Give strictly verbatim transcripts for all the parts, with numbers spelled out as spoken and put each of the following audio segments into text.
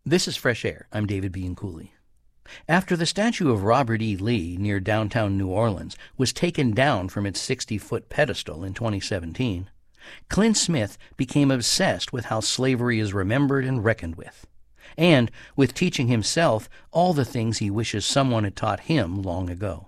This is Fresh Air. I'm David Bianculli. After the statue of Robert E. Lee near downtown New Orleans was taken down from its sixty-foot pedestal in twenty seventeen, Clint Smith became obsessed with how slavery is remembered and reckoned with, and with teaching himself all the things he wishes someone had taught him long ago.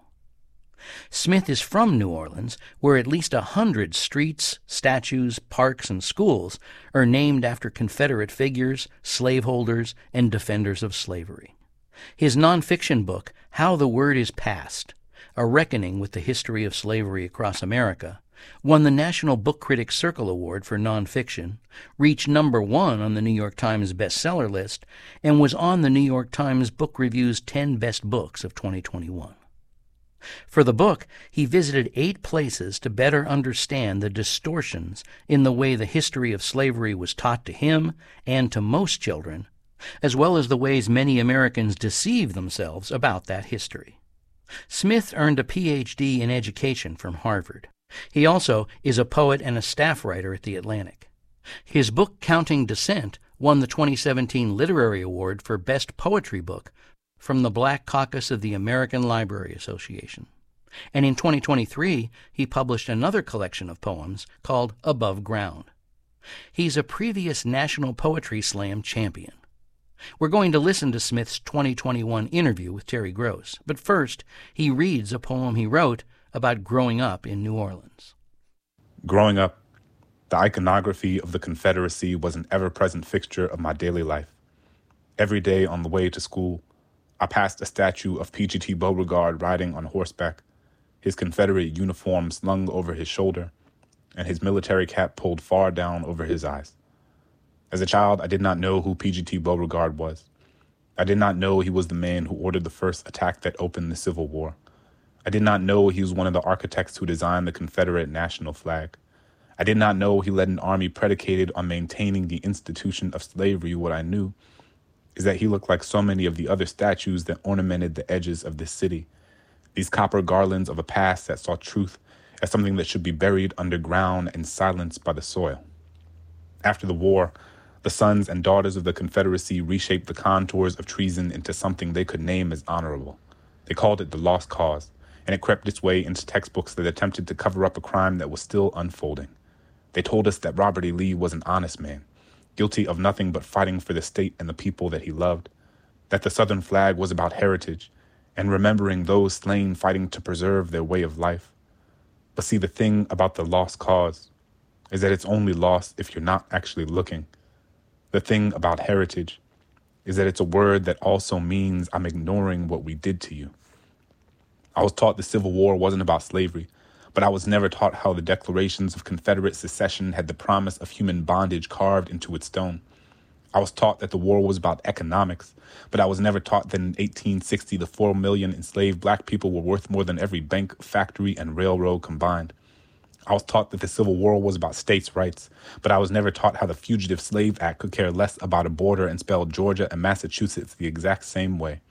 Smith is from New Orleans, where at least a hundred streets, statues, parks, and schools are named after Confederate figures, slaveholders, and defenders of slavery. His nonfiction book, How the Word is Passed, A Reckoning with the History of Slavery Across America, won the National Book Critics Circle Award for nonfiction, reached number one on the New York Times bestseller list, and was on the New York Times Book Review's ten Best Books of twenty twenty-one. For the book, he visited eight places to better understand the distortions in the way the history of slavery was taught to him and to most children, as well as the ways many Americans deceive themselves about that history. Smith earned a P H D in education from Harvard. He also is a poet and a staff writer at The Atlantic. His book, Counting Descent, won the twenty seventeen Literary Award for Best Poetry Book from the Black Caucus of the American Library Association. And in twenty twenty-three, he published another collection of poems called Above Ground. He's a previous National Poetry Slam champion. We're going to listen to Smith's twenty twenty-one interview with Terry Gross, but first, he reads a poem he wrote about growing up in New Orleans. Growing up, the iconography of the Confederacy was an ever-present fixture of my daily life. Every day on the way to school, I passed a statue of P G T Beauregard riding on horseback, his Confederate uniform slung over his shoulder, and his military cap pulled far down over his eyes. As a child, I did not know who P G T Beauregard was. I did not know he was the man who ordered the first attack that opened the Civil War. I did not know he was one of the architects who designed the Confederate national flag. I did not know he led an army predicated on maintaining the institution of slavery. What I knew is that he looked like so many of the other statues that ornamented the edges of this city, these copper garlands of a past that saw truth as something that should be buried underground and silenced by the soil. After the war, the sons and daughters of the Confederacy reshaped the contours of treason into something they could name as honorable. They called it the Lost Cause, and it crept its way into textbooks that attempted to cover up a crime that was still unfolding. They told us that Robert E. Lee was an honest man, guilty of nothing but fighting for the state and the people that he loved, that the Southern flag was about heritage and remembering those slain fighting to preserve their way of life. But see, the thing about the Lost Cause is that it's only lost if you're not actually looking. The thing about heritage is that it's a word that also means I'm ignoring what we did to you. I was taught the Civil War wasn't about slavery, but I was never taught how the declarations of Confederate secession had the promise of human bondage carved into its stone. I was taught that the war was about economics, but I was never taught that in eighteen sixty the four million enslaved black people were worth more than every bank, factory, and railroad combined. I was taught that the Civil War was about states' rights, but I was never taught how the Fugitive Slave Act could care less about a border and spell Georgia and Massachusetts the exact same way.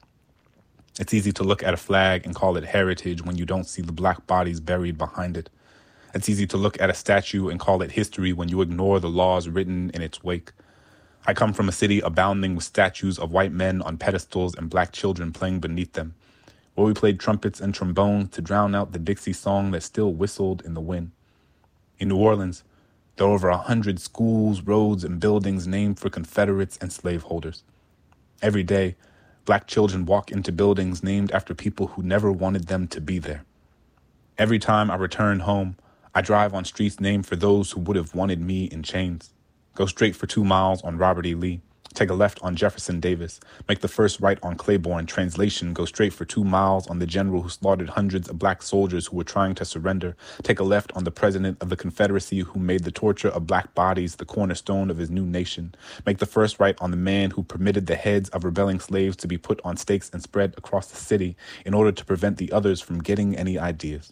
It's easy to look at a flag and call it heritage when you don't see the black bodies buried behind it. It's easy to look at a statue and call it history when you ignore the laws written in its wake. I come from a city abounding with statues of white men on pedestals and black children playing beneath them, where we played trumpets and trombones to drown out the Dixie song that still whistled in the wind. In New Orleans, there are over a hundred schools, roads, and buildings named for Confederates and slaveholders. Every day, black children walk into buildings named after people who never wanted them to be there. Every time I return home, I drive on streets named for those who would have wanted me in chains. Go straight for two miles on Robert E. Lee. Take a left on Jefferson Davis. Make the first right on Claiborne. Translation, go straight for two miles on the general who slaughtered hundreds of black soldiers who were trying to surrender. Take a left on the president of the Confederacy who made the torture of black bodies the cornerstone of his new nation. Make the first right on the man who permitted the heads of rebelling slaves to be put on stakes and spread across the city in order to prevent the others from getting any ideas.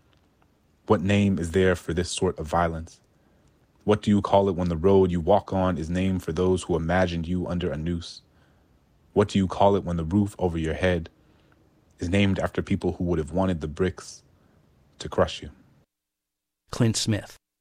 What name is there for this sort of violence? What do you call it when the road you walk on is named for those who imagined you under a noose? What do you call it when the roof over your head is named after people who would have wanted the bricks to crush you? Clint Smith.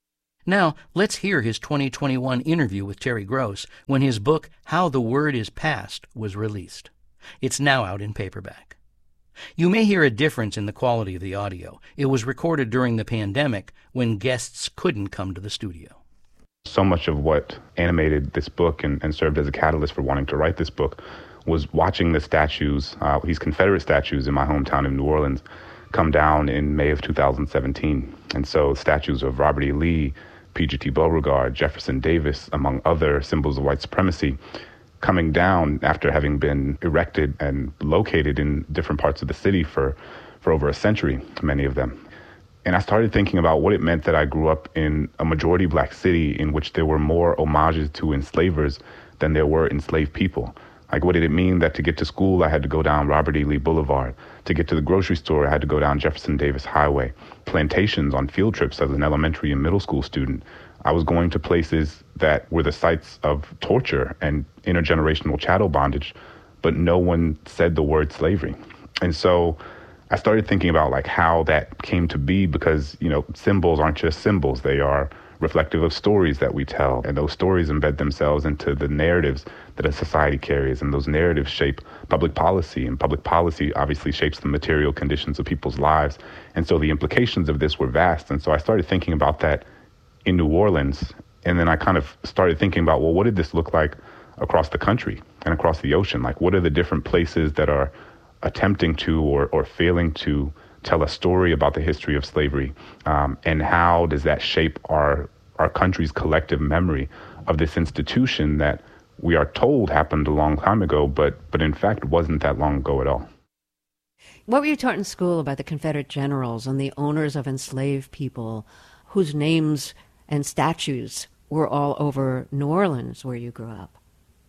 Now, let's hear his twenty twenty-one interview with Terry Gross when his book, How the Word is Passed, was released. It's now out in paperback. You may hear a difference in the quality of the audio. It was recorded during the pandemic when guests couldn't come to the studio. So much of what animated this book and, and served as a catalyst for wanting to write this book was watching the statues, uh, these Confederate statues in my hometown of New Orleans, come down in May of two thousand seventeen. And so statues of Robert E. Lee, P G T Beauregard, Jefferson Davis, among other symbols of white supremacy, coming down after having been erected and located in different parts of the city for, for over a century, many of them. And I started thinking about what it meant that I grew up in a majority black city in which there were more homages to enslavers than there were enslaved people. Like, what did it mean that to get to school, I had to go down Robert E. Lee Boulevard? To get to the grocery store, I had to go down Jefferson Davis Highway. Plantations on field trips as an elementary and middle school student. I was going to places that were the sites of torture and intergenerational chattel bondage, but no one said the word slavery. And so I started thinking about like how that came to be, because, you know, symbols aren't just symbols. They are reflective of stories that we tell, and those stories embed themselves into the narratives that a society carries, and those narratives shape public policy, and public policy obviously shapes the material conditions of people's lives. And so the implications of this were vast. And so I started thinking about that in New Orleans, and then I kind of started thinking about, well, what did this look like across the country and across the ocean? Like, what are the different places that are attempting to or, or failing to tell a story about the history of slavery, um, and how does that shape our our country's collective memory of this institution that we are told happened a long time ago, but but in fact wasn't that long ago at all. What were you taught in school about the Confederate generals and the owners of enslaved people whose names and statues were all over New Orleans where you grew up?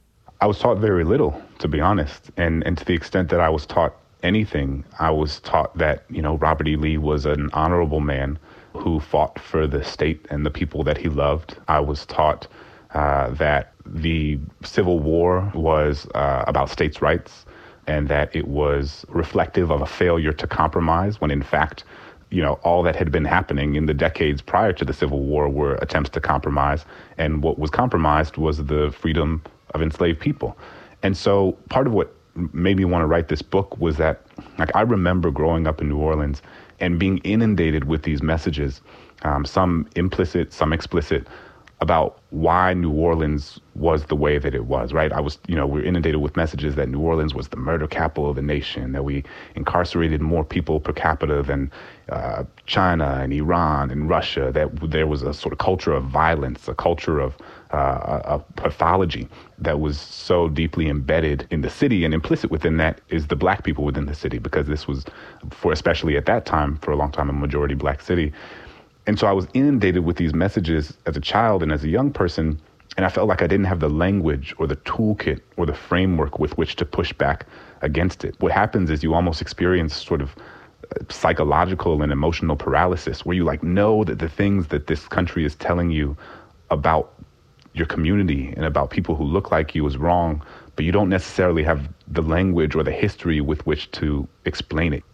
I was taught very little, to be honest, and and to the extent that I was taught anything, I was taught that, you know, Robert E. Lee was an honorable man who fought for the state and the people that he loved. I was taught uh, that the Civil War was uh, about states' rights, and that it was reflective of a failure to compromise, when in fact, you know, all that had been happening in the decades prior to the Civil War were attempts to compromise, and what was compromised was the freedom of enslaved people. And so part of what made me want to write this book was that, like, I remember growing up in New Orleans and being inundated with these messages, um, some implicit, some explicit, about why New Orleans was the way that it was, right? I was, you know, we were inundated with messages that New Orleans was the murder capital of the nation, that we incarcerated more people per capita than uh, China and Iran and Russia, that there was a sort of culture of violence, a culture of uh, a pathology that was so deeply embedded in the city, and implicit within that is the black people within the city, because this was, for especially at that time, for a long time, a majority black city. And so I was inundated with these messages as a child and as a young person, and I felt like I didn't have the language or the toolkit or the framework with which to push back against it. What happens is you almost experience sort of psychological and emotional paralysis, where you like know that the things that this country is telling you about your community and about people who look like you is wrong, but you don't necessarily have the language or the history with which to explain it.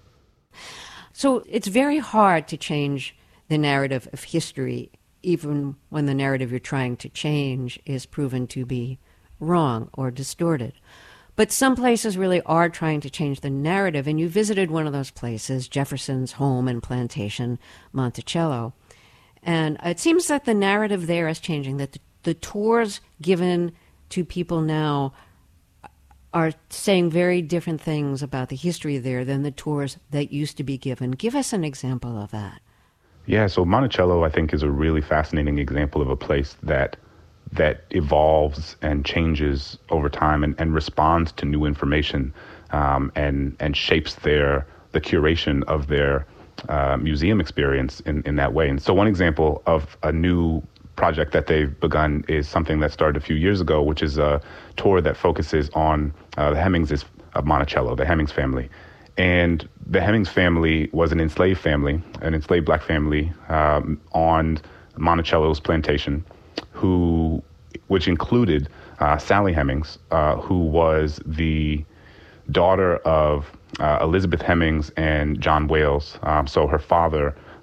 So it's very hard to change the narrative of history, even when the narrative you're trying to change is proven to be wrong or distorted. But some places really are trying to change the narrative, and you visited one of those places, Jefferson's home and plantation, Monticello. And it seems that the narrative there is changing, that the, the tours given to people now are saying very different things about the history there than the tours that used to be given. Give us an example of that. Yeah, so Monticello, I think, is a really fascinating example of a place that that evolves and changes over time and, and responds to new information, um, and and shapes their the curation of their uh, museum experience in, in that way. And so one example of a new project that they've begun is something that started a few years ago, which is a tour that focuses on uh, the Hemmingses of Monticello, the Hemmings family. And the Hemmings family was an enslaved family, an enslaved black family um, on Monticello's plantation, who, which included uh, Sally Hemings, uh, who was the daughter of uh, Elizabeth Hemings and John Wales. Um, so her father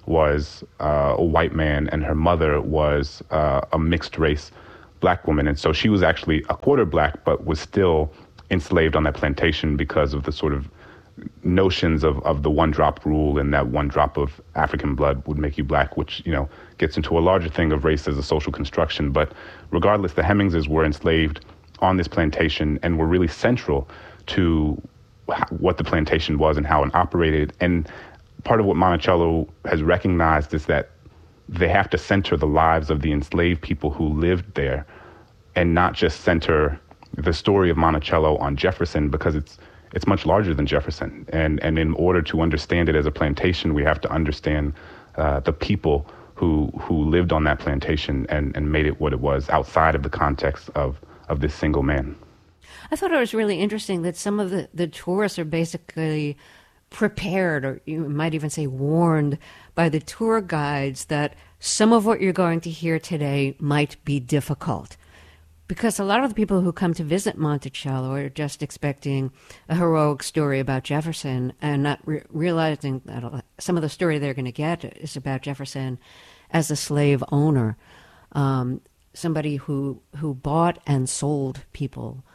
was uh, a white man and her mother was uh, a mixed race black woman. And so she was actually a quarter black, but was still enslaved on that plantation because of the sort of notions of, of the one drop rule, and that one drop of African blood would make you black, which, you know, gets into a larger thing of race as a social construction. But regardless, the Hemingses were enslaved on this plantation and were really central to what the plantation was and how it operated. And part of what Monticello has recognized is that they have to center the lives of the enslaved people who lived there and not just center the story of Monticello on Jefferson, because it's it's much larger than Jefferson. And and in order to understand it as a plantation, we have to understand uh, the people who who lived on that plantation and, and made it what it was outside of the context of, of this single man. I thought it was really interesting that some of the, the tourists are basically prepared, or you might even say warned, by the tour guides that some of what you're going to hear today might be difficult. Because a lot of the people who come to visit Monticello are just expecting a heroic story about Jefferson and not re- realizing that some of the story they're going to get is about Jefferson as a slave owner, um, somebody who who bought and sold people,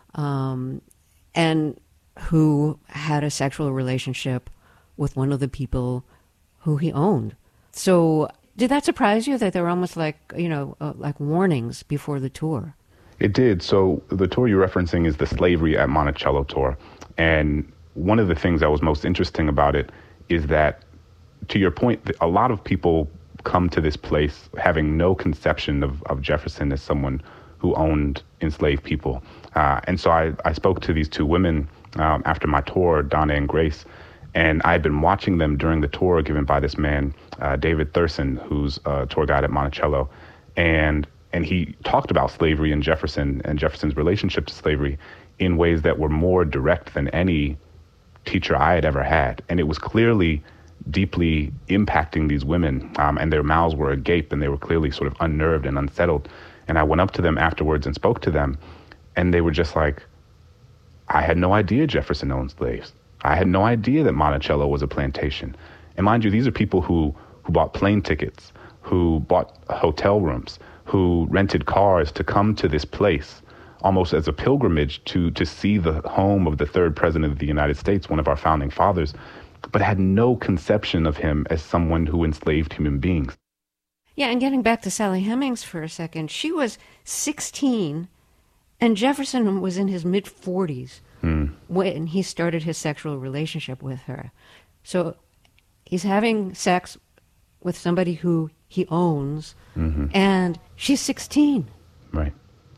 um, and who had a sexual relationship with one of the people who he owned. So did that surprise you that they were almost like, you know, uh, like warnings before the tour? It did. So the tour you're referencing is the Slavery at Monticello tour. And one of the things that was most interesting about it is that, to your point, a lot of people come to this place having no conception of, of Jefferson as someone who owned enslaved people. Uh, and so I, I spoke to these two women um, after my tour, Donna and Grace, and I had been watching them during the tour given by this man, uh, David Thurston, who's a tour guide at Monticello. And And he talked about slavery and Jefferson and Jefferson's relationship to slavery in ways that were more direct than any teacher I had ever had. And it was clearly deeply impacting these women, um, and their mouths were agape, and they were clearly sort of unnerved and unsettled. And I went up to them afterwards and spoke to them, and they were just like, I had no idea Jefferson owned slaves. I had no idea that Monticello was a plantation. And mind you, these are people who, who bought plane tickets, who bought hotel rooms, who rented cars to come to this place almost as a pilgrimage to to see the home of the third president of the United States, one of our founding fathers, but had no conception of him as someone who enslaved human beings. Yeah, and getting back to Sally Hemings for a second, she was sixteen, and Jefferson was in his mid-forties hmm. when he started his sexual relationship with her. So he's having sex with somebody who he owns, mm-hmm. and she's sixteen. Right.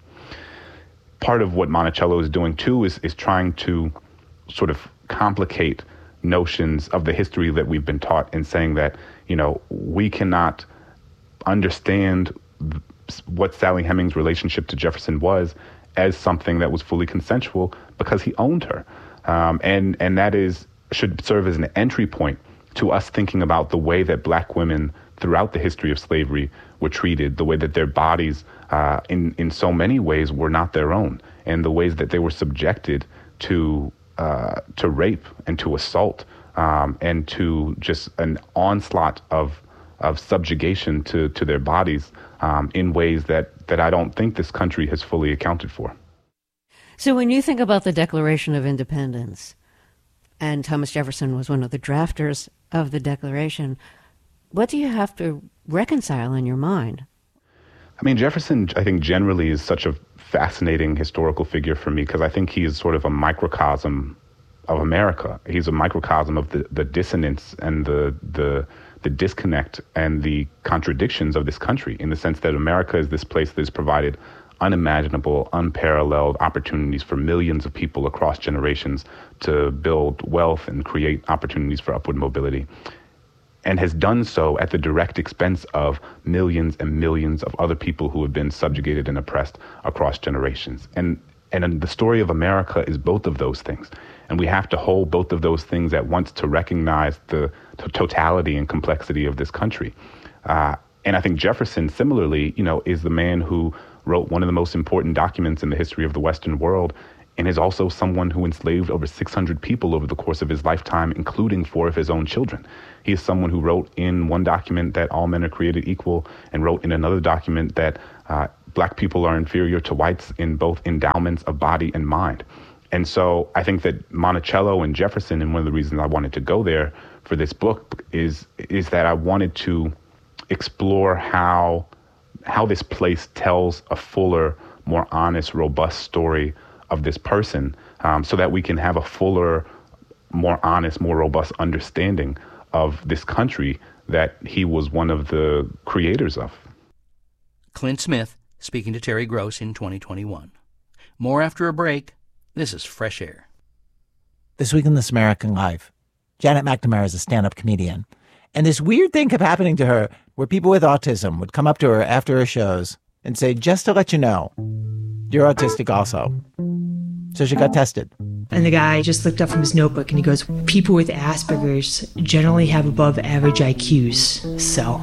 Part of what Monticello is doing, too, is, is trying to sort of complicate notions of the history that we've been taught, and saying that, you know, we cannot understand what Sally Hemings' relationship to Jefferson was as something that was fully consensual because he owned her. Um, and, and that is should serve as an entry point to us thinking about the way that black women throughout the history of slavery were treated, the way that their bodies uh, in, in so many ways were not their own, and the ways that they were subjected to uh, to rape and to assault um, and to just an onslaught of of subjugation to, to their bodies um, in ways that, that I don't think this country has fully accounted for. So when you think about the Declaration of Independence, and Thomas Jefferson was one of the drafters of the Declaration, what do you have to reconcile in your mind? I mean, Jefferson, I think, generally is such a fascinating historical figure for me because I think he is sort of a microcosm of America. He's a microcosm of the, the dissonance and the, the the disconnect and the contradictions of this country, in the sense that America is this place that has provided unimaginable, unparalleled opportunities for millions of people across generations to build wealth and create opportunities for upward mobility, and has done so at the direct expense of millions and millions of other people who have been subjugated and oppressed across generations. And and the story of America is both of those things. And we have to hold both of those things at once to recognize the t- totality and complexity of this country. Uh, and I think Jefferson, similarly, you know, is the man who wrote one of the most important documents in the history of the Western world and is also someone who enslaved over six hundred people over the course of his lifetime, including four of his own children. He is someone who wrote in one document that all men are created equal, and wrote in another document that uh, black people are inferior to whites in both endowments of body and mind. And so I think that Monticello and Jefferson, and one of the reasons I wanted to go there for this book is is that I wanted to explore how how this place tells a fuller, more honest, robust story of this person, um, so that we can have a fuller, more honest, more robust understanding of this country that he was one of the creators of. Clint Smith speaking to Terry Gross in twenty twenty-one. More after a break. This is Fresh Air. This week in This American Life, Janet McNamara is a stand-up comedian. And this weird thing kept happening to her where people with autism would come up to her after her shows and say, just to let you know, you're autistic also. So she got tested. And the guy just looked up from his notebook and he goes, people with Asperger's generally have above average I Qs, so.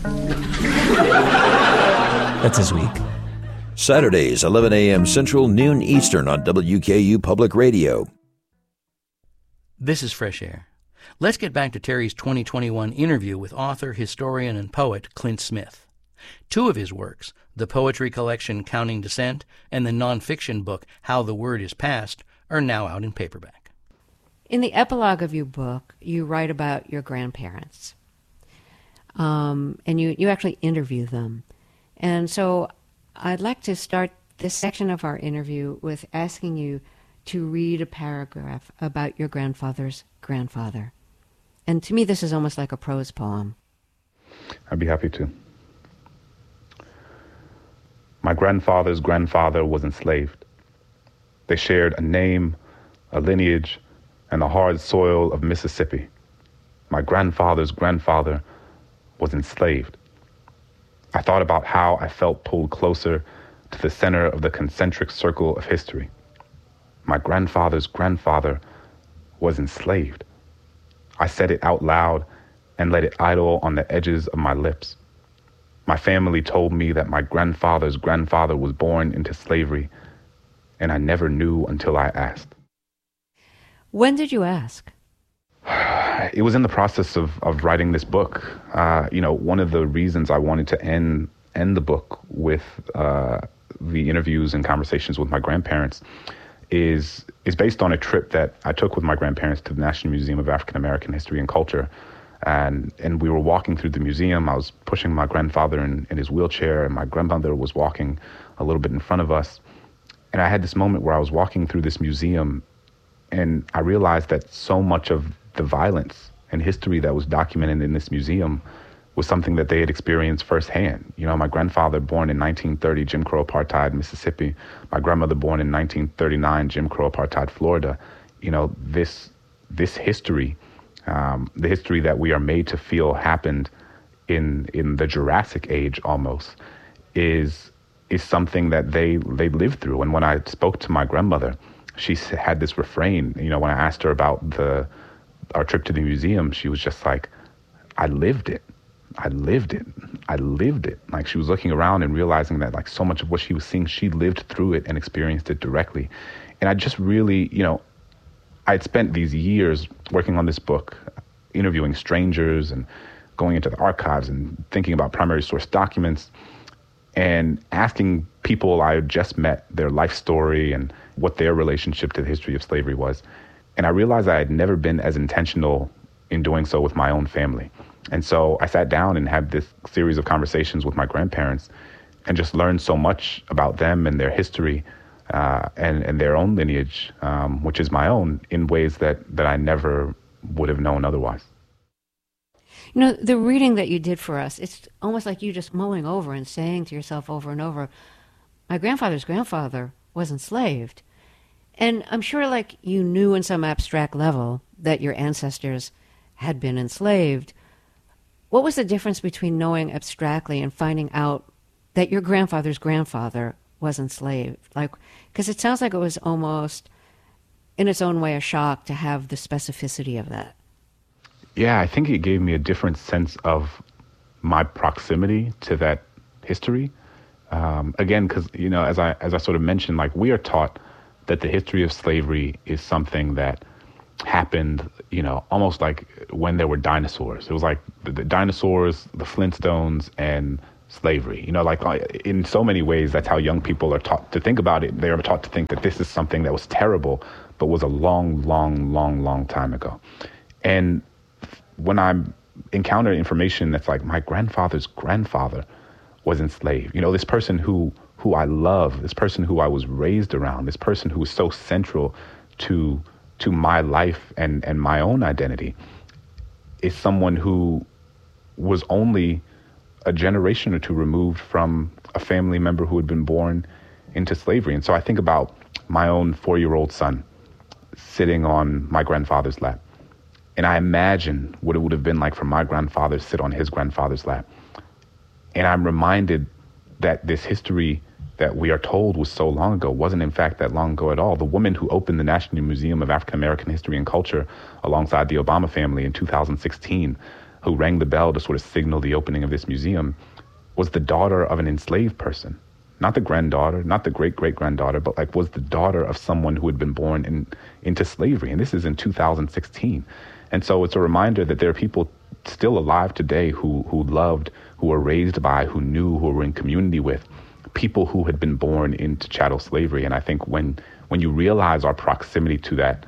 That's this week. Saturdays, eleven a.m. Central, noon Eastern on W K U Public Radio. This is Fresh Air. Let's get back to Terry's twenty twenty-one interview with author, historian, and poet Clint Smith. Two of his works, the poetry collection Counting Descent and the nonfiction book How the Word is Passed, are now out in paperback. In the epilogue of your book, you write about your grandparents. Um, and you, you actually interview them. And so I'd like to start this section of our interview with asking you to read a paragraph about your grandfather's grandfather. And to me, this is almost like a prose poem. I'd be happy to. My grandfather's grandfather was enslaved. They shared a name, a lineage, and the hard soil of Mississippi. My grandfather's grandfather was enslaved. I thought about how I felt pulled closer to the center of the concentric circle of history. My grandfather's grandfather was enslaved. I said it out loud and let it idle on the edges of my lips. My family told me that my grandfather's grandfather was born into slavery, and I never knew until I asked. When did you ask? It was in the process of, of writing this book. Uh, you know, one of the reasons I wanted to end end the book with uh, the interviews and conversations with my grandparents is is based on a trip that I took with my grandparents to the National Museum of African American History and Culture. And and we were walking through the museum. I was pushing my grandfather in, in his wheelchair, and my grandmother was walking a little bit in front of us. And I had this moment where I was walking through this museum, and I realized that so much of the violence and history that was documented in this museum was something that they had experienced firsthand. You know, my grandfather born in nineteen thirty, Jim Crow apartheid, Mississippi. My grandmother born in nineteen thirty-nine, Jim Crow apartheid, Florida. You know, this this history, um, the history that we are made to feel happened in in the Jurassic age almost, is is something that they they lived through. And when I spoke to my grandmother, she had this refrain. You know, when I asked her about the our trip to the museum, she was just like, I lived it. I lived it. I lived it. Like, she was looking around and realizing that, like, so much of what she was seeing, she lived through it and experienced it directly. And I just really, you know, I'd spent these years working on this book, interviewing strangers and going into the archives and thinking about primary source documents and asking people I had just met their life story and what their relationship to the history of slavery was. And I realized I had never been as intentional in doing so with my own family. And so I sat down and had this series of conversations with my grandparents and just learned so much about them and their history uh, and, and their own lineage, um, which is my own, in ways that, that I never would have known otherwise. You know, the reading that you did for us, it's almost like you just mulling over and saying to yourself over and over, my grandfather's grandfather was enslaved. And I'm sure, like, you knew in some abstract level that your ancestors had been enslaved. What was the difference between knowing abstractly and finding out that your grandfather's grandfather was enslaved? Like, because it sounds like it was almost, in its own way, a shock to have the specificity of that. Yeah, I think it gave me a different sense of my proximity to that history. Um, again, because, you know, as I as I sort of mentioned, like, we are taught that the history of slavery is something that happened, you know, almost like when there were dinosaurs. It was like the, the dinosaurs, the Flintstones, and slavery. You know, like in so many ways, that's how young people are taught to think about it. They are taught to think that this is something that was terrible, but was a long, long, long, long time ago. And when I encounter information that's like my grandfather's grandfather was enslaved, you know, this person who who I love, this person who I was raised around, this person who was so central to to my life and, and my own identity, is someone who was only a generation or two removed from a family member who had been born into slavery. And so I think about my own four-year-old son sitting on my grandfather's lap. And I imagine what it would have been like for my grandfather to sit on his grandfather's lap. And I'm reminded that this history that we are told was so long ago wasn't in fact that long ago at all. The woman who opened the National Museum of African American History and Culture alongside the Obama family in two thousand sixteen, who rang the bell to sort of signal the opening of this museum, was the daughter of an enslaved person. Not the granddaughter, not the great-great-granddaughter, but like was the daughter of someone who had been born in, into slavery. And this is in two thousand sixteen. And so it's a reminder that there are people still alive today who who loved, who were raised by, who knew, who were in community with people who had been born into chattel slavery. And I think when when you realize our proximity to that,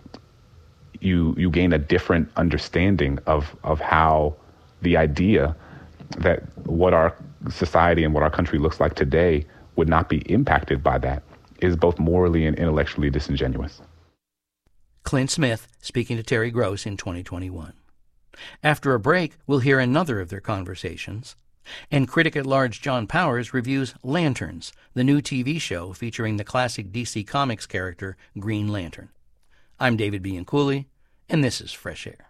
you you gain a different understanding of of how the idea that what our society and what our country looks like today would not be impacted by that is both morally and intellectually disingenuous. Clint Smith speaking to Terry Gross in twenty twenty-one. After a break, we'll hear another of their conversations. And critic-at-large John Powers reviews Lanterns, the new T V show featuring the classic D C Comics character Green Lantern. I'm David Bianculli, and this is Fresh Air.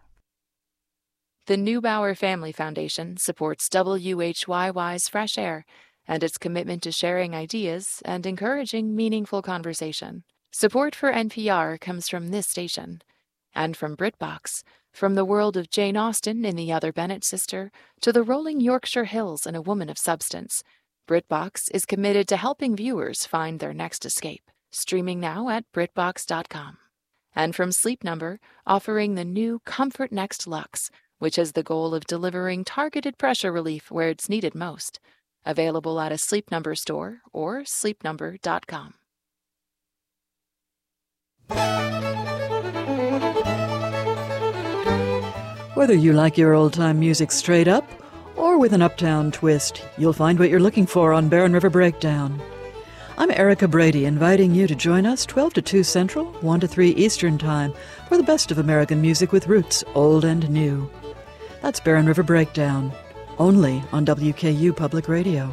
The Neubauer Family Foundation supports W H Y Y's Fresh Air and its commitment to sharing ideas and encouraging meaningful conversation. Support for N P R comes from this station and from BritBox, from the world of Jane Austen in The Other Bennet Sister to the rolling Yorkshire Hills in A Woman of Substance. BritBox is committed to helping viewers find their next escape. Streaming now at Brit Box dot com. And from Sleep Number, offering the new Comfort Next Luxe, which has the goal of delivering targeted pressure relief where it's needed most. Available at a Sleep Number store or sleep number dot com. Whether you like your old-time music straight up or with an uptown twist, you'll find what you're looking for on Barren River Breakdown. I'm Erica Brady, inviting you to join us twelve to two Central, one to three Eastern Time for the best of American music with roots, old and new. That's Barren River Breakdown, only on W K U Public Radio.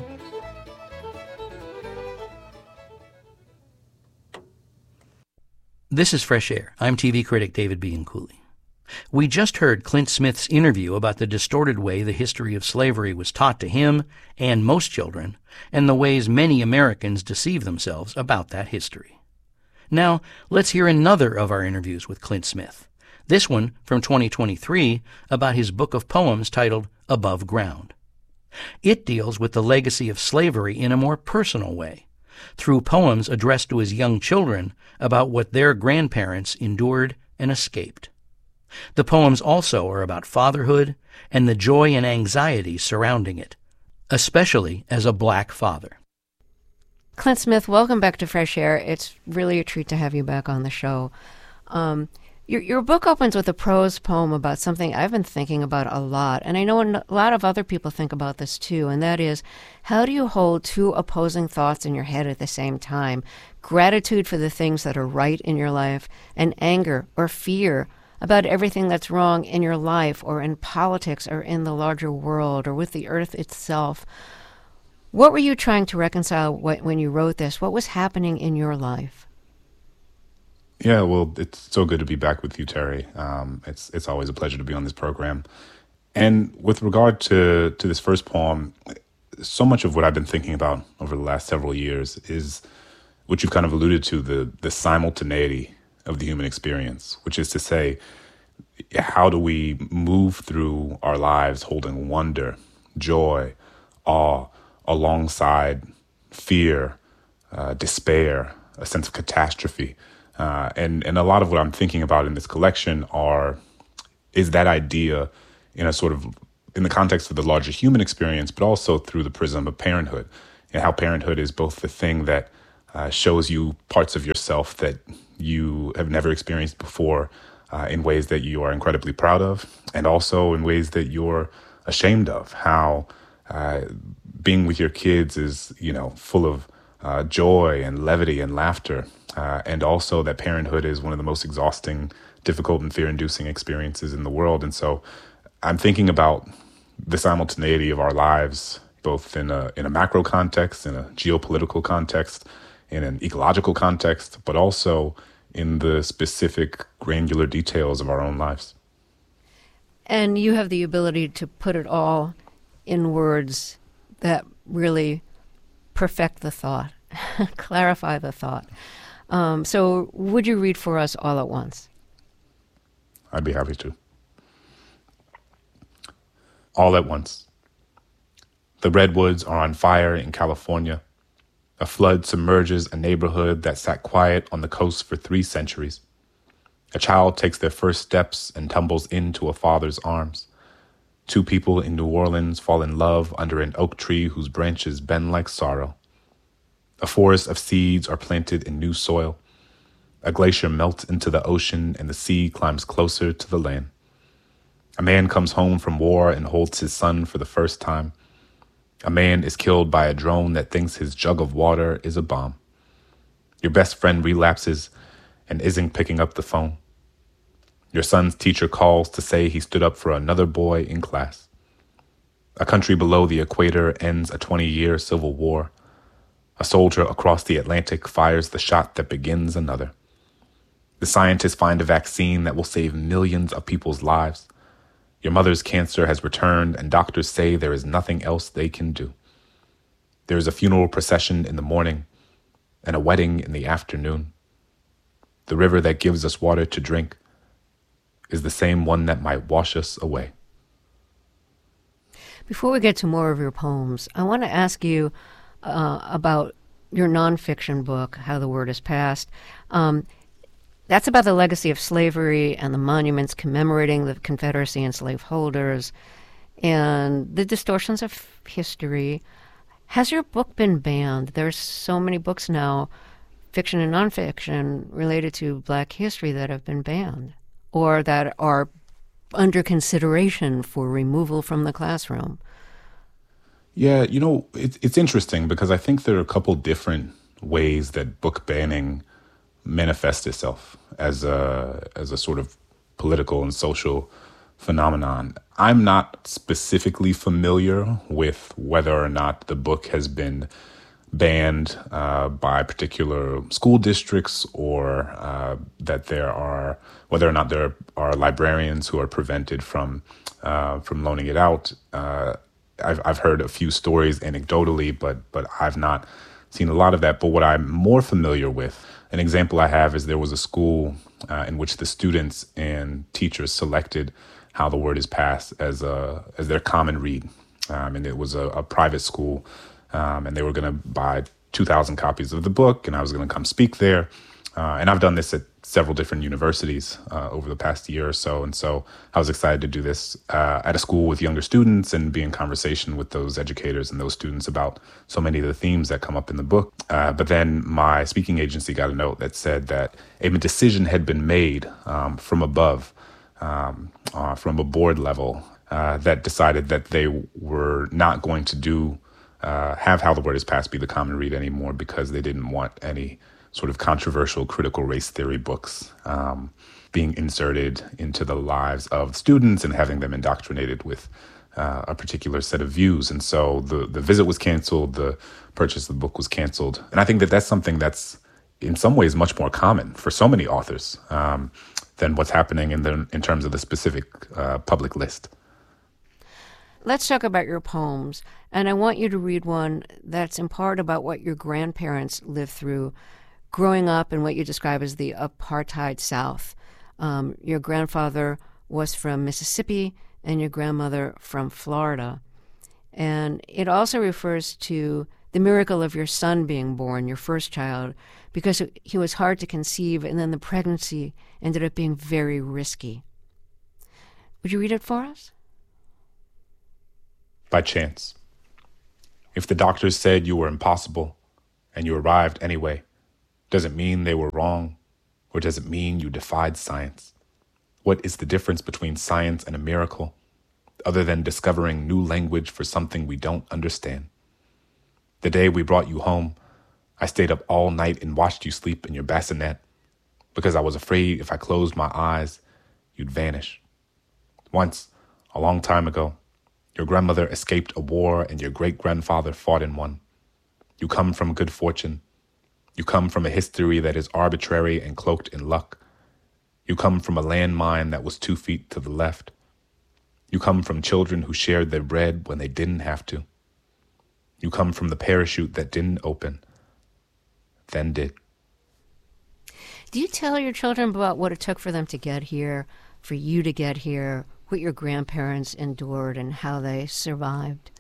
This is Fresh Air. I'm T V critic David Bianculli. We just heard Clint Smith's interview about the distorted way the history of slavery was taught to him and most children, and the ways many Americans deceive themselves about that history. Now, let's hear another of our interviews with Clint Smith. This one from twenty twenty-three about his book of poems titled Above Ground. It deals with the legacy of slavery in a more personal way, through poems addressed to his young children about what their grandparents endured and escaped. The poems also are about fatherhood and the joy and anxiety surrounding it, especially as a black father. Clint Smith, welcome back to Fresh Air. It's really a treat to have you back on the show. Um, your, your book opens with a prose poem about something I've been thinking about a lot, and I know a lot of other people think about this too, and that is, how do you hold two opposing thoughts in your head at the same time? Gratitude for the things that are right in your life, and anger or fear about everything that's wrong in your life or in politics or in the larger world or with the earth itself. What were you trying to reconcile when you wrote this? What was happening in your life? Yeah, well, it's so good to be back with you, Terry. Um, it's it's always a pleasure to be on this program. And with regard to, to this first poem, so much of what I've been thinking about over the last several years is what you've kind of alluded to, the the simultaneity of the human experience, which is to say, how do we move through our lives holding wonder, joy, awe, alongside fear, uh, despair, a sense of catastrophe. Uh, and, and a lot of what I'm thinking about in this collection are is that idea in a sort of in the context of the larger human experience, but also through the prism of parenthood, and how parenthood is both the thing that uh, shows you parts of yourself that you have never experienced before uh, in ways that you are incredibly proud of, and also in ways that you're ashamed of. How uh, being with your kids is, you know, full of uh, joy and levity and laughter, uh, and also that parenthood is one of the most exhausting, difficult, and fear-inducing experiences in the world. And so I'm thinking about the simultaneity of our lives, both in a in a macro context, in a geopolitical context, in an ecological context, but also in the specific granular details of our own lives. And you have the ability to put it all in words that really perfect the thought, clarify the thought. Um, so would you read for us All at Once? I'd be happy to. All at once. The redwoods are on fire in California. A flood submerges a neighborhood that sat quiet on the coast for three centuries. A child takes their first steps and tumbles into a father's arms. Two people in New Orleans fall in love under an oak tree whose branches bend like sorrow. A forest of seeds are planted in new soil. A glacier melts into the ocean and the sea climbs closer to the land. A man comes home from war and holds his son for the first time. A man is killed by a drone that thinks his jug of water is a bomb. Your best friend relapses and isn't picking up the phone. Your son's teacher calls to say he stood up for another boy in class. A country below the equator ends a twenty-year civil war. A soldier across the Atlantic fires the shot that begins another. The scientists find a vaccine that will save millions of people's lives. Your mother's cancer has returned, and doctors say there is nothing else they can do. There is a funeral procession in the morning and a wedding in the afternoon. The river that gives us water to drink is the same one that might wash us away. Before we get to more of your poems, I want to ask you uh, about your nonfiction book, How the Word Is Passed. Um, That's about the legacy of slavery and the monuments commemorating the Confederacy and slaveholders and the distortions of history. Has your book been banned? There's so many books now, fiction and nonfiction, related to Black history that have been banned or that are under consideration for removal from the classroom. Yeah, you know, it's it's interesting because I think there are a couple different ways that book banning manifest itself as a as a sort of political and social phenomenon. I'm not specifically familiar with whether or not the book has been banned uh, by particular school districts or uh, that there are whether or not there are librarians who are prevented from uh, from loaning it out. Uh, I've I've heard a few stories anecdotally, but but I've not seen a lot of that. But what I'm more familiar with, an example I have is there was a school uh, in which the students and teachers selected How the Word Is Passed as a as their common read, um, and it was a, a private school, um, and they were going to buy two thousand copies of the book, and I was going to come speak there. Uh, and I've done this at several different universities uh, over the past year or so, and so I was excited to do this uh, at a school with younger students and be in conversation with those educators and those students about so many of the themes that come up in the book. Uh, but then my speaking agency got a note that said that a decision had been made um, from above, um, uh, from a board level, uh, that decided that they were not going to do uh, have How the Word Is Passed be the common read anymore because they didn't want any sort of controversial critical race theory books um, being inserted into the lives of students and having them indoctrinated with uh, a particular set of views. And so the, the visit was canceled, the purchase of the book was canceled. And I think that that's something that's in some ways much more common for so many authors um, than what's happening in the in terms of the specific uh, public list. Let's talk about your poems. And I want you to read one that's in part about what your grandparents lived through growing up in what you describe as the apartheid South. Um, your grandfather was from Mississippi and your grandmother from Florida. And it also refers to the miracle of your son being born, your first child, because he was hard to conceive, and then the pregnancy ended up being very risky. Would you read it for us? By chance. If the doctors said you were impossible and you arrived anyway, does it mean they were wrong, or does it mean you defied science? What is the difference between science and a miracle, other than discovering new language for something we don't understand? The day we brought you home, I stayed up all night and watched you sleep in your bassinet because I was afraid if I closed my eyes, you'd vanish. Once, a long time ago, your grandmother escaped a war and your great-grandfather fought in one. You come from good fortune. You come from a history that is arbitrary and cloaked in luck. You come from a landmine that was two feet to the left. You come from children who shared their bread when they didn't have to. You come from the parachute that didn't open, then did. Do you tell your children about what it took for them to get here, for you to get here, what your grandparents endured and how they survived?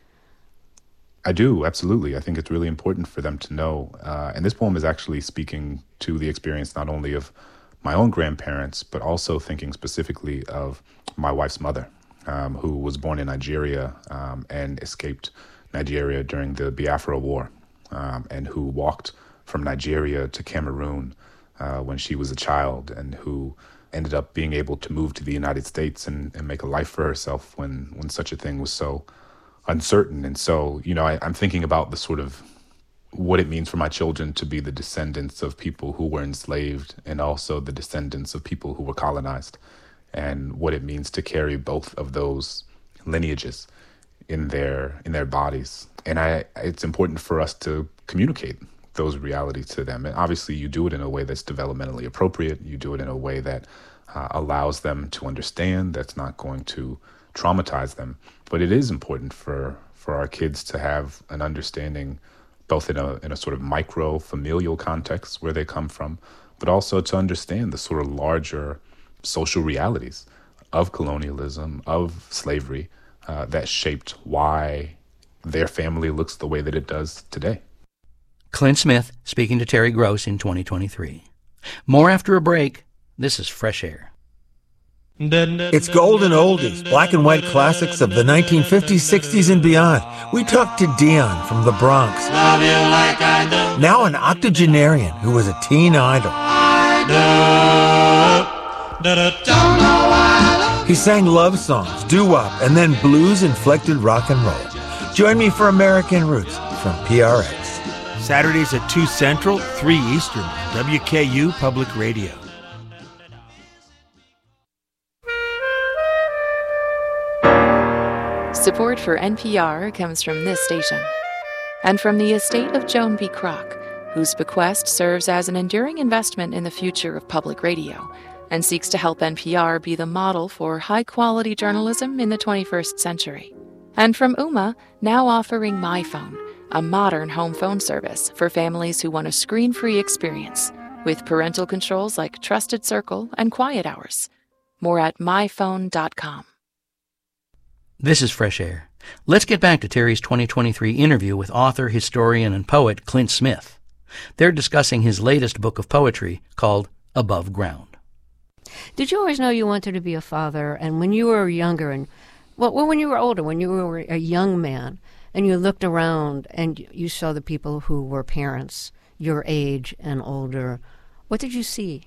I do, absolutely. I think it's really important for them to know. Uh, and this poem is actually speaking to the experience not only of my own grandparents, but also thinking specifically of my wife's mother, um, who was born in Nigeria um, and escaped Nigeria during the Biafra War, um, and who walked from Nigeria to Cameroon uh, when she was a child, and who ended up being able to move to the United States and, and make a life for herself when, when such a thing was so uncertain. And so, you know, I, I'm thinking about the sort of what it means for my children to be the descendants of people who were enslaved and also the descendants of people who were colonized, and what it means to carry both of those lineages in their in their bodies. And I it's important for us to communicate those realities to them. And obviously you do it in a way that's developmentally appropriate. You do it in a way that uh, allows them to understand, that's not going to traumatize them. But it is important for, for our kids to have an understanding, both in a in a sort of micro familial context where they come from, but also to understand the sort of larger social realities of colonialism, of slavery, uh, that shaped why their family looks the way that it does today. Clint Smith speaking to Terry Gross in twenty twenty-three. More after a break. This is Fresh Air. It's golden oldies, black and white classics of the nineteen fifties, sixties, and beyond. We talked to Dion from the Bronx, now an octogenarian who was a teen idol. He sang love songs, doo-wop, and then blues-inflected rock and roll. Join me for American Roots from P R X. Saturdays at two Central, three Eastern, W K U Public Radio. Support for N P R comes from this station and from the estate of Joan B. Kroc, whose bequest serves as an enduring investment in the future of public radio and seeks to help N P R be the model for high-quality journalism in the twenty-first century. And from Ooma, now offering MyPhone, a modern home phone service for families who want a screen-free experience with parental controls like Trusted Circle and Quiet Hours. More at my phone dot com. This is Fresh Air. Let's get back to Terry's twenty twenty-three interview with author, historian, and poet Clint Smith. They're discussing his latest book of poetry called Above Ground. Did you always know you wanted to be a father? And when you were younger, and well, when you were older, when you were a young man, and you looked around and you saw the people who were parents, your age and older, what did you see?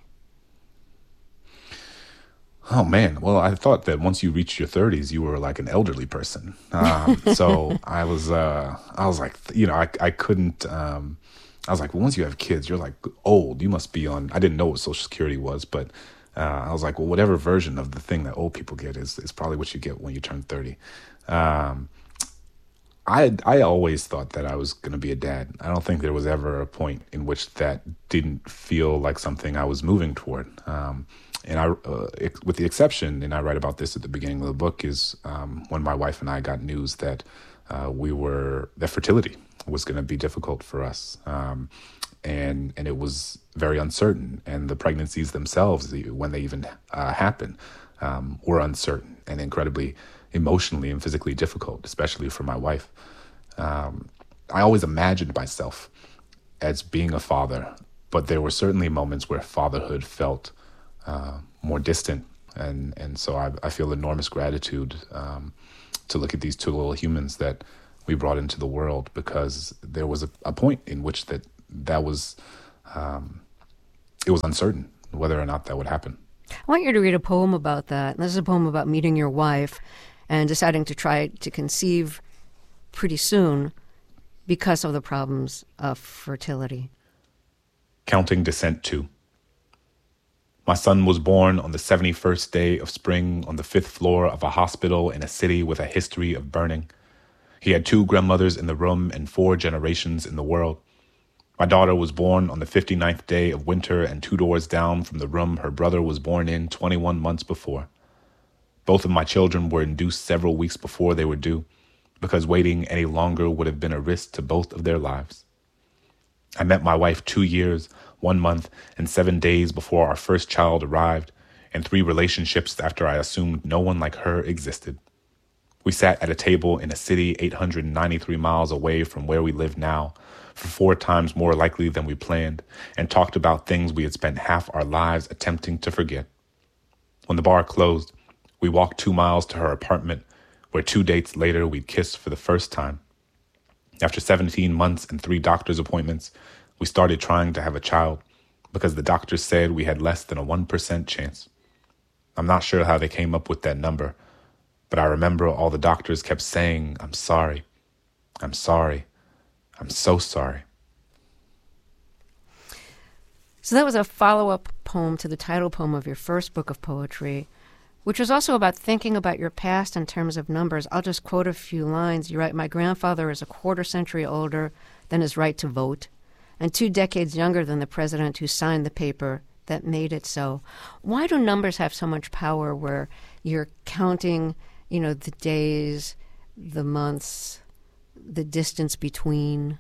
Oh, man. Well, I thought that once you reached your thirties, you were like an elderly person. Um, so I was, uh, I was like, you know, I, I couldn't, um, I was like, well, once you have kids, you're like old. You must be on, I didn't know what Social Security was, but uh, I was like, well, whatever version of the thing that old people get is, is probably what you get when you turn thirty. Um, I I always thought that I was going to be a dad. I don't think there was ever a point in which that didn't feel like something I was moving toward. Um, and I, uh, ex- with the exception, and I write about this at the beginning of the book, is um, when my wife and I got news that uh, we were that fertility was going to be difficult for us, um, and and it was very uncertain. And the pregnancies themselves, when they even uh, happen, um, were uncertain and incredibly emotionally and physically difficult, especially for my wife. Um, I always imagined myself as being a father, but there were certainly moments where fatherhood felt uh, more distant. And and so I, I feel enormous gratitude um, to look at these two little humans that we brought into the world, because there was a, a point in which that that was, um, it was uncertain whether or not that would happen. I want you to read a poem about that. And this is a poem about meeting your wife and deciding to try to conceive pretty soon because of the problems of fertility. Counting Descent two. My son was born on the seventy-first day of spring on the fifth floor of a hospital in a city with a history of burning. He had two grandmothers in the room and four generations in the world. My daughter was born on the fifty-ninth day of winter and two doors down from the room her brother was born in twenty-one months before. Both of my children were induced several weeks before they were due, because waiting any longer would have been a risk to both of their lives. I met my wife two years, one month, and seven days before our first child arrived, and three relationships after I assumed no one like her existed. We sat at a table in a city eight hundred ninety-three miles away from where we live now, for four times more likely than we planned, and talked about things we had spent half our lives attempting to forget. When the bar closed, we walked two miles to her apartment, where two dates later we'd kissed for the first time. After seventeen months and three doctor's appointments, we started trying to have a child, because the doctors said we had less than a one percent chance. I'm not sure how they came up with that number, but I remember all the doctors kept saying, "I'm sorry, I'm sorry, I'm so sorry." So that was a follow-up poem to the title poem of your first book of poetry, which was also about thinking about your past in terms of numbers. I'll just quote a few lines. You write, "My grandfather is a quarter century older than his right to vote, and two decades younger than the president who signed the paper that made it so." Why do numbers have so much power where you're counting, you know, the days, the months, the distance between?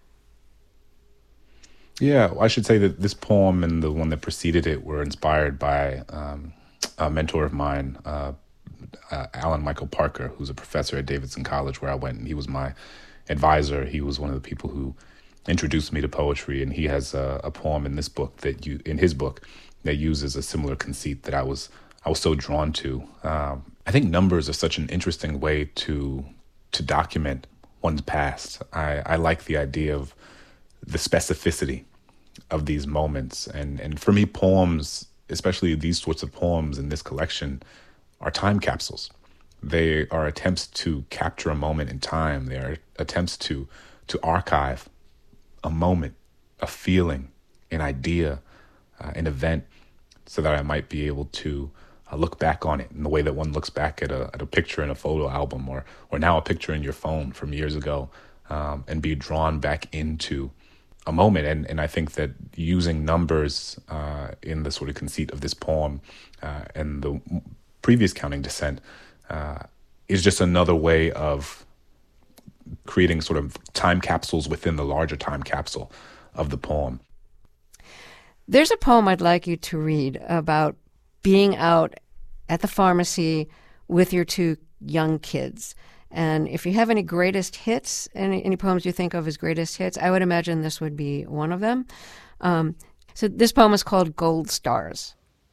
Yeah, I should say that this poem and the one that preceded it were inspired by um, a mentor of mine, uh, uh, Alan Michael Parker, who's a professor at Davidson College where I went, and he was my advisor. He was one of the people who introduced me to poetry, and he has a, a poem in this book that you, in his book, that uses a similar conceit that I was I was so drawn to. Um, I think numbers are such an interesting way to to document one's past. I, I like the idea of the specificity of these moments, and and for me, poems, especially these sorts of poems in this collection, are time capsules. They are attempts to capture a moment in time. They are attempts to to archive a moment, a feeling, an idea, uh, an event, so that I might be able to uh, look back on it in the way that one looks back at a at a picture in a photo album, or or now a picture in your phone from years ago, um, and be drawn back into a moment. And and I think that using numbers uh, in the sort of conceit of this poem uh, and the previous Counting Descent uh, is just another way of creating sort of time capsules within the larger time capsule of the poem. There's a poem I'd like you to read about being out at the pharmacy with your two young kids. And if you have any greatest hits, any, any poems you think of as greatest hits, I would imagine this would be one of them. Um, so this poem is called Gold Stars.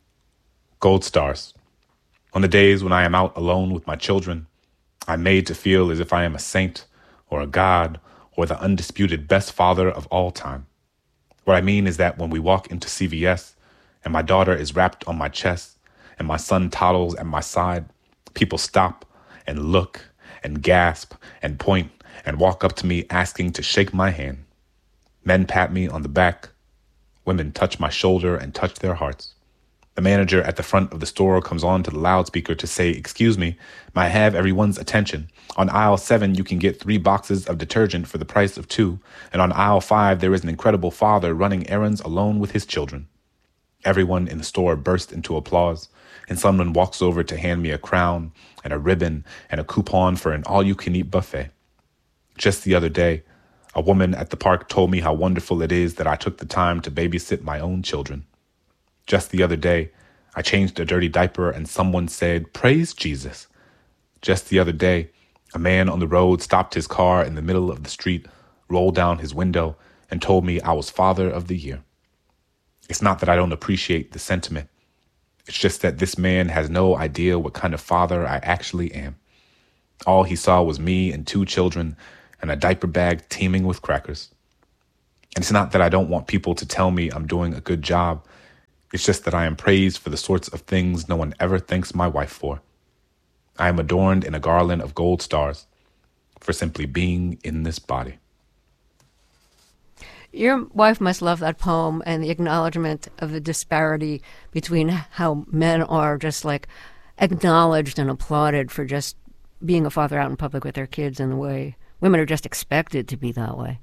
Gold stars. On the days when I am out alone with my children, I'm made to feel as if I am a saint or a god or the undisputed best father of all time. What I mean is that when we walk into C V S and my daughter is wrapped on my chest and my son toddles at my side, people stop and look and gasp and point and walk up to me asking to shake my hand. Men pat me on the back. Women touch my shoulder and touch their hearts. The manager at the front of the store comes on to the loudspeaker to say, "Excuse me, may I have everyone's attention? On aisle seven, you can get three boxes of detergent for the price of two. And on aisle five, there is an incredible father running errands alone with his children." Everyone in the store burst into applause, and someone walks over to hand me a crown and a ribbon and a coupon for an all-you-can-eat buffet. Just the other day, a woman at the park told me how wonderful it is that I took the time to babysit my own children. Just the other day, I changed a dirty diaper and someone said, "Praise Jesus." Just the other day, a man on the road stopped his car in the middle of the street rolled down his window, and told me I was Father of the Year. It's not that I don't appreciate the sentiment. It's just that this man has no idea what kind of father I actually am. All he saw was me and two children and a diaper bag teeming with crackers. And it's not that I don't want people to tell me I'm doing a good job. It's just that I am praised for the sorts of things no one ever thanks my wife for. I am adorned in a garland of gold stars for simply being in this body. Your wife must love that poem and the acknowledgement of the disparity between how men are just like acknowledged and applauded for just being a father out in public with their kids and the way women are just expected to be that way.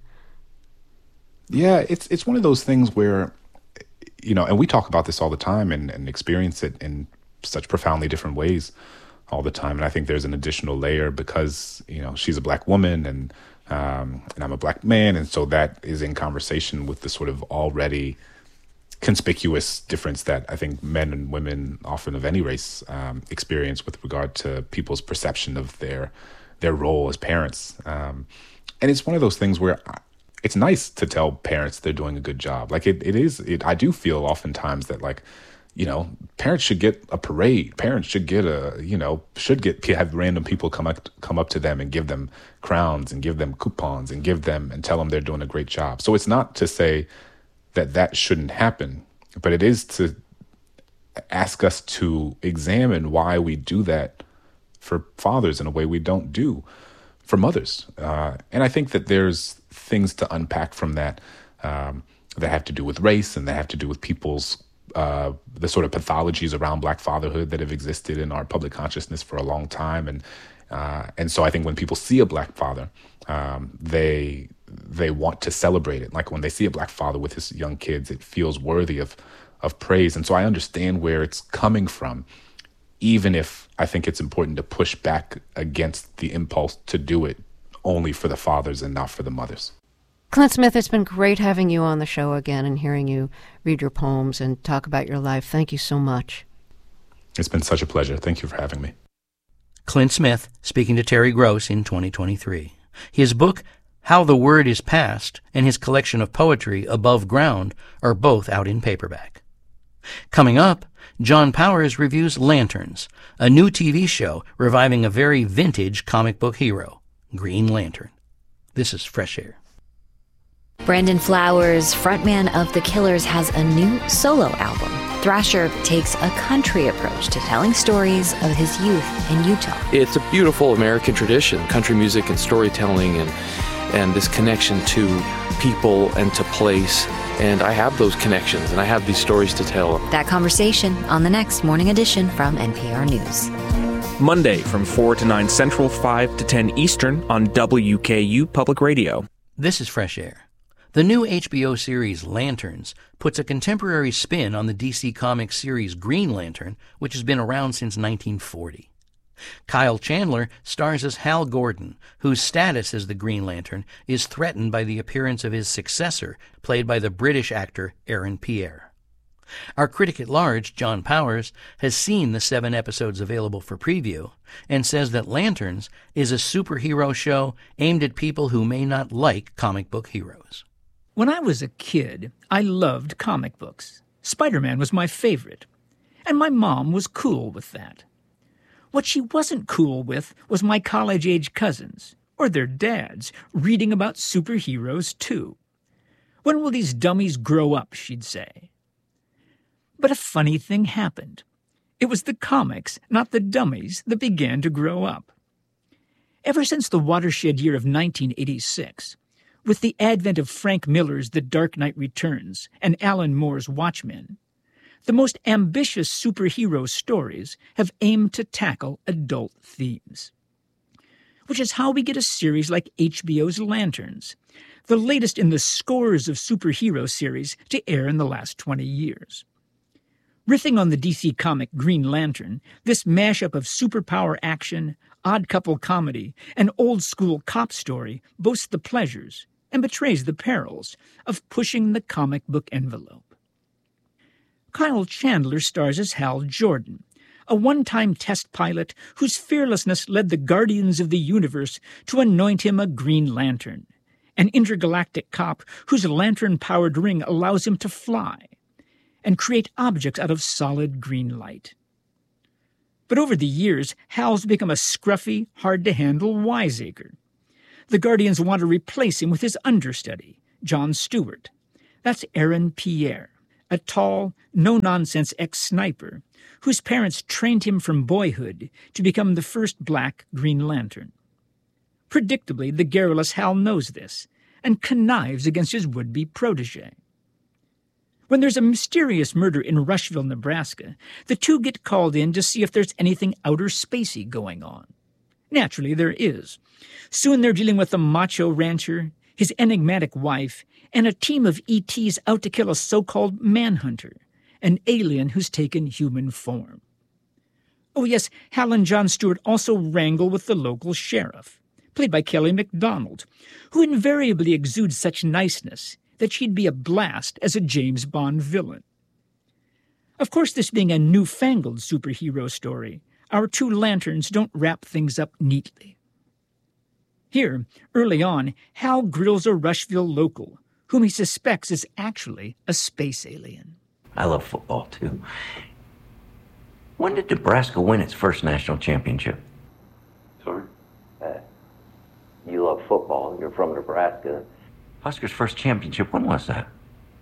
Yeah, it's it's one of those things where, you know, and we talk about this all the time and, and experience it in such profoundly different ways all the time. And I think there's an additional layer because, you know, she's a black woman and um, and I'm a black man. And so that is in conversation with the sort of already conspicuous difference that I think men and women often of any race um, experience with regard to people's perception of their their role as parents. Um, and it's one of those things where I, it's nice to tell parents they're doing a good job. Like it, it is, it, I do feel oftentimes that like, you know, parents should get a parade. Parents should get a, you know, should get, have random people come up, come up to them and give them crowns and give them coupons and give them and tell them they're doing a great job. So it's not to say that that shouldn't happen, but it is to ask us to examine why we do that for fathers in a way we don't do for mothers. Uh, and I think that there's things to unpack from that um, that have to do with race and that have to do with people's uh, the sort of pathologies around Black fatherhood that have existed in our public consciousness for a long time. And uh, and so I think when people see a Black father, um, they they want to celebrate it. Like when they see a Black father with his young kids, it feels worthy of of praise. And so I understand where it's coming from, even if I think it's important to push back against the impulse to do it only for the fathers and not for the mothers. Clint Smith, it's been great having you on the show again and hearing you read your poems and talk about your life. Thank you so much. It's been such a pleasure. Thank you for having me. Clint Smith speaking to Terry Gross in twenty twenty-three. His book, How the Word is Passed, and his collection of poetry, Above Ground, are both out in paperback. Coming up, John Powers reviews Lanterns, a new T V show reviving a very vintage comic book hero, Green Lantern. This is Fresh Air. Brandon Flowers, frontman of The Killers, has a new solo album. Thrasher takes a country approach to telling stories of his youth in Utah. It's a beautiful American tradition, country music and storytelling and and this connection to people and to place. And I have those connections and I have these stories to tell. That conversation on the next Morning Edition from N P R News. Monday from four to nine Central, five to ten Eastern on W K U Public Radio. This is Fresh Air. The new H B O series Lanterns puts a contemporary spin on the D C Comics series Green Lantern, which has been around since nineteen forty. Kyle Chandler stars as Hal Gordon, whose status as the Green Lantern is threatened by the appearance of his successor, played by the British actor Aaron Pierre. Our critic at large, John Powers, has seen the seven episodes available for preview and says that Lanterns is a superhero show aimed at people who may not like comic book heroes. When I was a kid, I loved comic books. Spider-Man was my favorite, and my mom was cool with that. What she wasn't cool with was my college-age cousins, or their dads, reading about superheroes too. When will these dummies grow up, she'd say. But a funny thing happened. It was the comics, not the dummies, that began to grow up. Ever since the watershed year of nineteen eighty-six, with the advent of Frank Miller's The Dark Knight Returns and Alan Moore's Watchmen, the most ambitious superhero stories have aimed to tackle adult themes. Which is how we get a series like H B O's Lanterns, the latest in the scores of superhero series to air in the last twenty years. Riffing on the D C comic Green Lantern, this mashup of superpower action, odd couple comedy, and old-school cop story boasts the pleasures and betrays the perils of pushing the comic book envelope. Kyle Chandler stars as Hal Jordan, a one-time test pilot whose fearlessness led the Guardians of the Universe to anoint him a Green Lantern, an intergalactic cop whose lantern-powered ring allows him to fly and create objects out of solid green light. But over the years, Hal's become a scruffy, hard-to-handle wiseacre. The Guardians want to replace him with his understudy, Jon Stewart. That's Aaron Pierre, a tall, no-nonsense ex-sniper whose parents trained him from boyhood to become the first black Green Lantern. Predictably, the garrulous Hal knows this and connives against his would-be protege. When there's a mysterious murder in Rushville, Nebraska, the two get called in to see if there's anything outer spacey going on. Naturally, there is. Soon they're dealing with a macho rancher, his enigmatic wife, and a team of E Ts out to kill a so-called manhunter, an alien who's taken human form. Oh yes, Hal and Jon Stewart also wrangle with the local sheriff, played by Kelly MacDonald, who invariably exudes such niceness that she'd be a blast as a James Bond villain. Of course, this being a newfangled superhero story, our two lanterns don't wrap things up neatly. Here, early on, Hal grills a Rushville local, whom he suspects is actually a space alien. I love football, too. When did Nebraska win its first national championship? Sorry? Uh, you love football. You're from Nebraska. Huskers' first championship, when was that?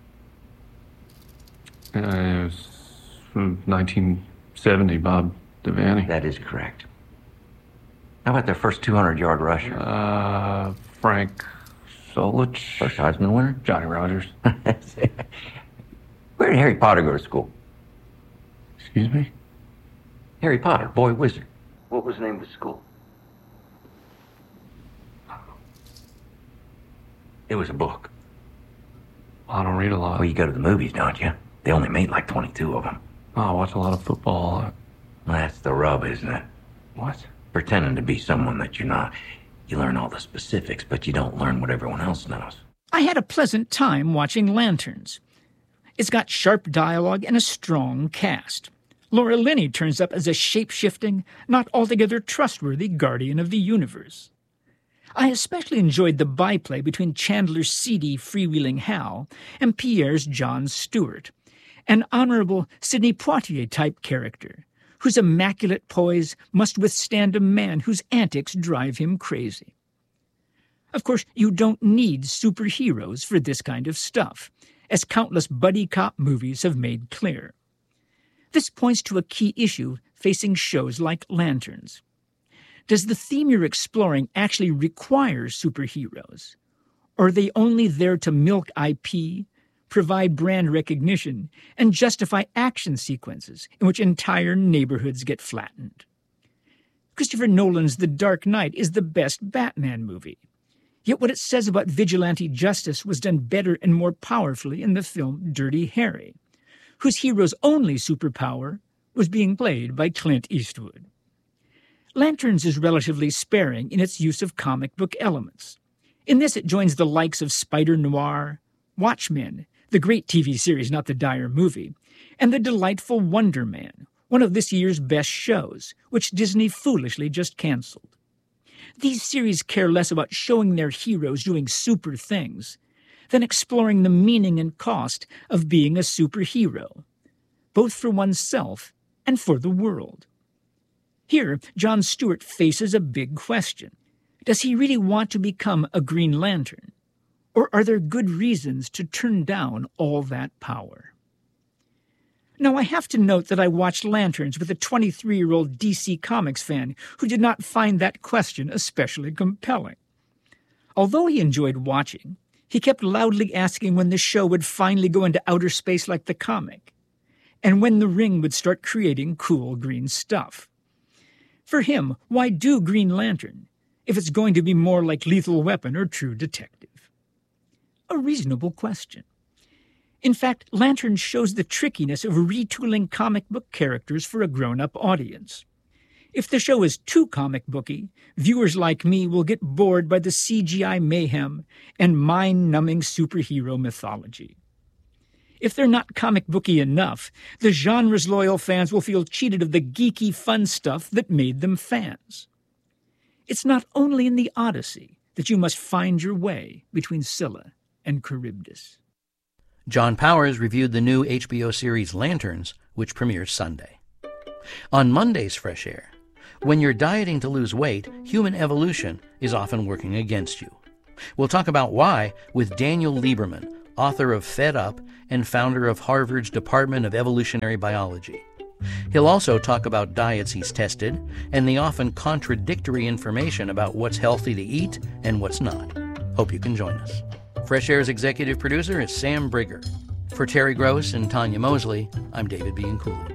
Uh, it was from nineteen seventy, Bob Devaney. That is correct. How about their first two hundred yard rusher? Uh, Frank Solich. First Heisman winner? Johnny Rogers. Where did Harry Potter go to school? Excuse me? Harry Potter, boy wizard. What was the name of the school? It was a book. I don't read a lot. Well, you go to the movies, don't you? They only made like twenty-two of them. Oh, I watch a lot of football. Well, that's the rub, isn't it? What? Pretending to be someone that you're not. You learn all the specifics, but you don't learn what everyone else knows. I had a pleasant time watching Lanterns. It's got sharp dialogue and a strong cast. Laura Linney turns up as a shape-shifting, not altogether trustworthy guardian of the universe. I especially enjoyed the byplay between Chandler's seedy, freewheeling Hal and Pierre's Jon Stewart, an honorable Sidney Poitier-type character whose immaculate poise must withstand a man whose antics drive him crazy. Of course, you don't need superheroes for this kind of stuff, as countless buddy cop movies have made clear. This points to a key issue facing shows like Lanterns. Does the theme you're exploring actually require superheroes? Or are they only there to milk I P, provide brand recognition, and justify action sequences in which entire neighborhoods get flattened? Christopher Nolan's The Dark Knight is the best Batman movie. Yet what it says about vigilante justice was done better and more powerfully in the film Dirty Harry, whose hero's only superpower was being played by Clint Eastwood. Lanterns is relatively sparing in its use of comic book elements. In this, it joins the likes of Spider-Noir, Watchmen, the great T V series, not the dire movie, and the delightful Wonder Man, one of this year's best shows, which Disney foolishly just canceled. These series care less about showing their heroes doing super things than exploring the meaning and cost of being a superhero, both for oneself and for the world. Here, Jon Stewart faces a big question. Does he really want to become a Green Lantern? Or are there good reasons to turn down all that power? Now, I have to note that I watched Lanterns with a twenty-three-year-old D C Comics fan who did not find that question especially compelling. Although he enjoyed watching, he kept loudly asking when the show would finally go into outer space like the comic, and when the Ring would start creating cool green stuff. For him, why do Green Lantern if it's going to be more like Lethal Weapon or True Detective? A reasonable question. In fact, Lantern shows the trickiness of retooling comic book characters for a grown-up audience. If the show is too comic booky, viewers like me will get bored by the C G I mayhem and mind-numbing superhero mythology. If they're not comic booky enough, the genre's loyal fans will feel cheated of the geeky fun stuff that made them fans. It's not only in the Odyssey, that you must find your way between Scylla and Charybdis. John Powers reviewed the new H B O series Lanterns, which premieres Sunday. On Monday's Fresh Air, when you're dieting to lose weight, human evolution is often working against you. We'll talk about why with Daniel Lieberman, author of Fed Up and founder of Harvard's Department of Evolutionary Biology. He'll also talk about diets he's tested and the often contradictory information about what's healthy to eat and what's not. Hope you can join us. Fresh Air's executive producer is Sam Brigger. For Terry Gross and Tanya Mosley, I'm David Bianculli.